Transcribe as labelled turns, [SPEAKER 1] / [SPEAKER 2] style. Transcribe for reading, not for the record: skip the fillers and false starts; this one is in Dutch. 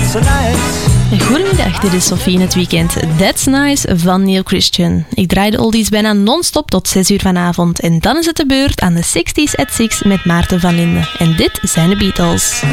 [SPEAKER 1] so nice.
[SPEAKER 2] Goedemiddag, dit is Sophie in het weekend. That's Nice van Neil Christian. Ik draai de oldies bijna non-stop tot 6 uur vanavond. En dan is het de beurt aan de 60s at 6 met Maarten van Linden. En dit zijn de Beatles.